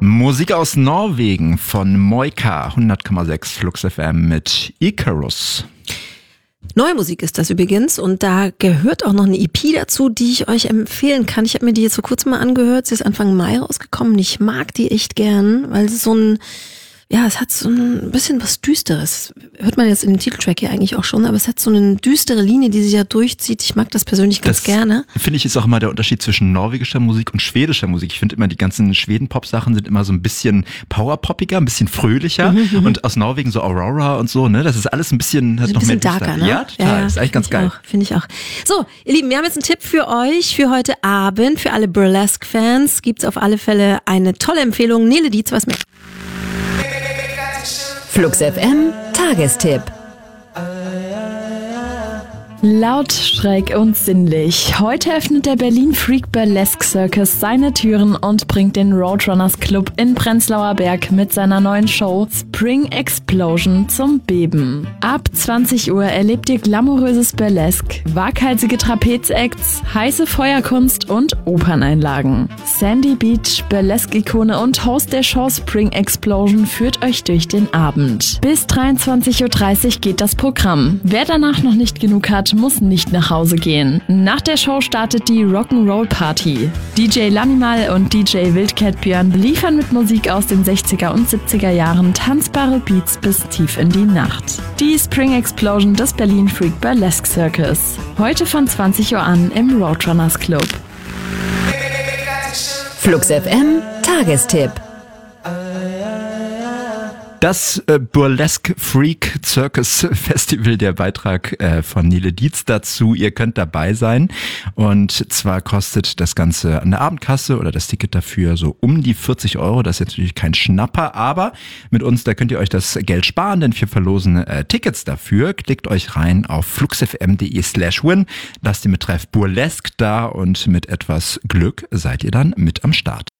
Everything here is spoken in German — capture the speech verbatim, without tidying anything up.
Musik aus Norwegen von Moika, hundert Komma sechs Flux F M mit Icarus. Neue Musik ist das übrigens und da gehört auch noch eine E P dazu, die ich euch empfehlen kann. Ich habe mir die jetzt vor kurzem mal angehört, sie ist Anfang Mai rausgekommen und ich mag die echt gern, weil es so ein, ja, es hat so ein bisschen was Düsteres. Hört man jetzt in dem Titeltrack hier eigentlich auch schon, aber es hat so eine düstere Linie, die sich ja durchzieht. Ich mag das persönlich ganz das gerne. Finde ich, ist auch immer der Unterschied zwischen norwegischer Musik und schwedischer Musik. Ich finde immer, die ganzen Schweden-Pop-Sachen sind immer so ein bisschen powerpoppiger, ein bisschen fröhlicher mhm, und aus Norwegen so Aurora und so, ne? Das ist alles ein bisschen, hat ein noch bisschen mehr darker, ne? Ja, total. Ja, ist eigentlich ganz geil. Finde ich auch. So, ihr Lieben, wir haben jetzt einen Tipp für euch für heute Abend. Für alle Burlesque-Fans gibt's auf alle Fälle eine tolle Empfehlung. Nele Dietz, was mehr? Flux F M Tagestipp. Laut, schräg und sinnlich. Heute öffnet der Berlin Freak Burlesque Circus seine Türen und bringt den Roadrunners Club in Prenzlauer Berg mit seiner neuen Show Spring Explosion zum Beben. Ab zwanzig Uhr erlebt ihr glamouröses Burlesque, waghalsige Trapezacts, heiße Feuerkunst und Operneinlagen. Sandy Beach, Burlesque-Ikone und Host der Show Spring Explosion führt euch durch den Abend. Bis dreiundzwanzig Uhr dreißig geht das Programm. Wer danach noch nicht genug hat, muss nicht nach Hause gehen. Nach der Show startet die Rock'n'Roll Party. D J Lamimal und D J Wildcat Björn liefern mit Musik aus den sechziger und siebziger Jahren tanzbare Beats bis tief in die Nacht. Die Spring Explosion des Berlin Freak Burlesque Circus. Heute von zwanzig Uhr an im Roadrunners Club. Flux F M Tagestipp. Das äh, Burlesque Freak Circus Festival, der Beitrag äh, von Nele Dietz dazu. Ihr könnt dabei sein und zwar kostet das Ganze an der Abendkasse oder das Ticket dafür so um die vierzig Euro. Das ist jetzt natürlich kein Schnapper, aber mit uns, da könnt ihr euch das Geld sparen, denn wir verlosen äh, Tickets dafür. Klickt euch rein auf fluxfm.de slash win, lasst den Betreff Burlesque da und mit etwas Glück seid ihr dann mit am Start.